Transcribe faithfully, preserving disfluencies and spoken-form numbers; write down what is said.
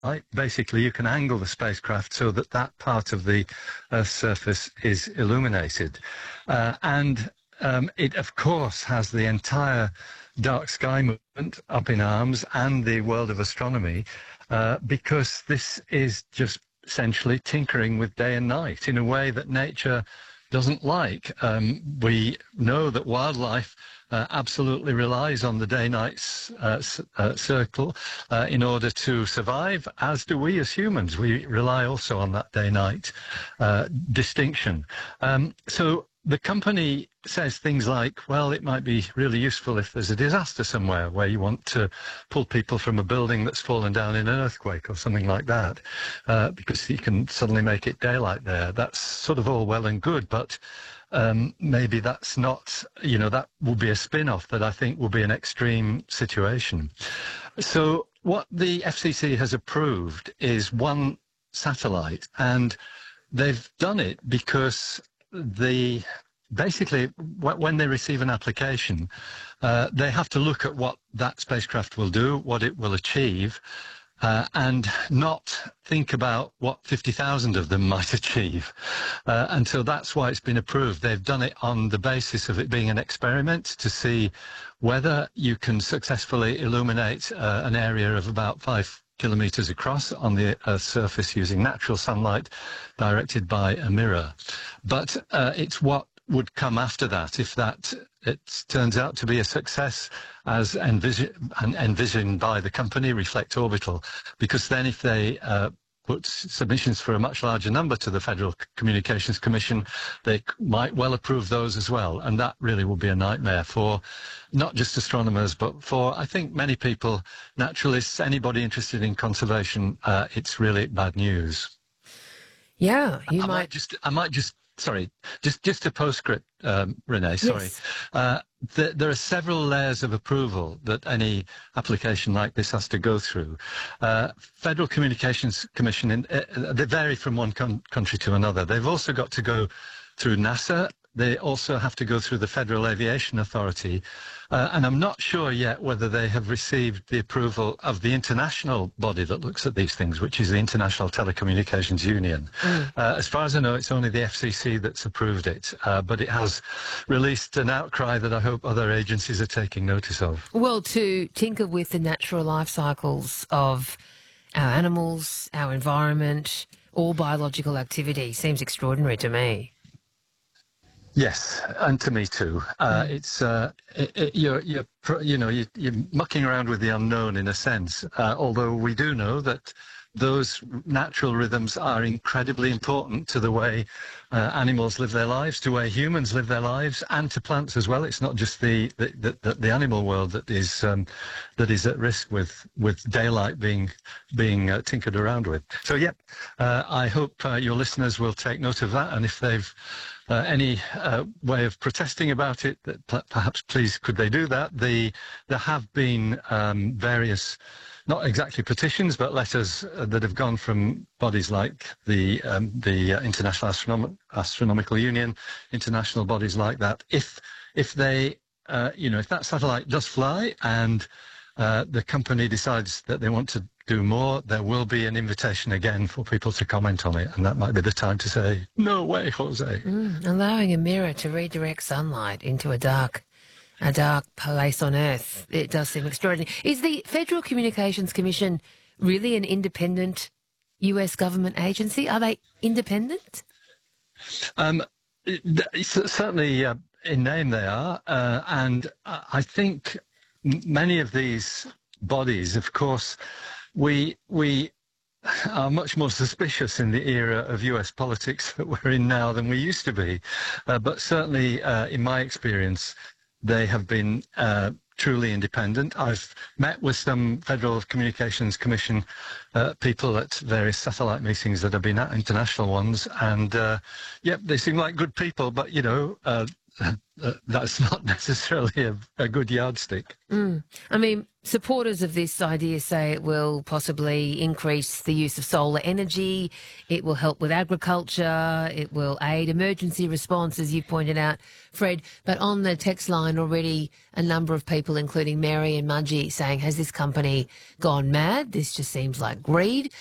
Basically, you can angle the spacecraft so that that part of the Earth's surface is illuminated. Uh, and um, it, of course, has the entire dark sky movement up in arms and the world of astronomy, uh, because this is just essentially tinkering with day and night in a way that nature doesn't like. Um, we know that wildlife uh, absolutely relies on the day-night uh, uh, circle uh, in order to survive, as do we as humans. We rely also on that day-night uh, distinction. Um, so the company says things like, well, it might be really useful if there's a disaster somewhere where you want to pull people from a building that's fallen down in an earthquake or something like that, uh, because you can suddenly make it daylight there. That's sort of all well and good, but um, maybe that's not, you know, that will be a spin-off that I think will be an extreme situation. So what the F C C has approved is one satellite, and they've done it because the basically when they receive an application, uh, they have to look at what that spacecraft will do, what it will achieve, uh, and not think about what fifty thousand of them might achieve. Uh, and so that's why it's been approved. They've done it on the basis of it being an experiment to see whether you can successfully illuminate uh, an area of about five kilometers across on the Earth's surface using natural sunlight directed by a mirror. But uh, it's what would come after that, if that it turns out to be a success as envision, envisioned by the company, Reflect Orbital, because then if they uh, put submissions for a much larger number to the Federal Communications Commission, they might well approve those as well. And that really will be a nightmare for not just astronomers, but for, I think, many people, naturalists, anybody interested in conservation. Uh, it's really bad news. Yeah, you I might... might just, I might just, sorry, just, just a postscript, um, Renee, sorry. Yes. Uh, th there are several layers of approval that any application like this has to go through. Uh, Federal Communications Commission, in, uh, they vary from one country to another. They've also got to go through NASA. They also have to go through the Federal Aviation Authority. Uh, and I'm not sure yet whether they have received the approval of the international body that looks at these things, which is the International Telecommunications Union. Mm. Uh, as far as I know, it's only the F C C that's approved it, uh, but it has released an outcry that I hope other agencies are taking notice of. Well, to tinker with the natural life cycles of our animals, our environment, all biological activity seems extraordinary to me. Yes, and to me too. Uh, mm. It's uh, it, it, you're you're you know you're, you're mucking around with the unknown in a sense. Uh, although we do know that those natural rhythms are incredibly important to the way uh, animals live their lives, to the way humans live their lives, and to plants as well. It's not just the the, the, the animal world that is um, that is at risk with with daylight being being uh, tinkered around with. So, yeah, uh, I hope uh, your listeners will take note of that, and if they've Uh, any uh, way of protesting about it, that perhaps please could they do that. The, there have been um, various, not exactly petitions, but letters uh, that have gone from bodies like the, um, the uh, International Astronom Astronomical Union, international bodies like that. If, if they, uh, you know, if that satellite does fly and uh, the company decides that they want to do more, there will be an invitation again for people to comment on it, and that might be the time to say, no way, Jose. Mm, allowing a mirror to redirect sunlight into a dark, a dark place on Earth, it does seem extraordinary. Is the Federal Communications Commission really an independent U S government agency? Are they independent? Um, certainly, uh, in name they are, uh, and I think many of these bodies, of course, We we are much more suspicious in the era of U S politics that we're in now than we used to be. Uh, but certainly, uh, in my experience, they have been uh, truly independent. I've met with some Federal Communications Commission uh, people at various satellite meetings that have been at international ones, and uh, yep, they seem like good people. But you know, uh, uh, that's not necessarily a, a good yardstick. Mm. I mean, supporters of this idea say it will possibly increase the use of solar energy, it will help with agriculture, it will aid emergency response, as you pointed out, Fred. But on the text line already, a number of people, including Mary and Mudgee, saying, has this company gone mad? This just seems like greed.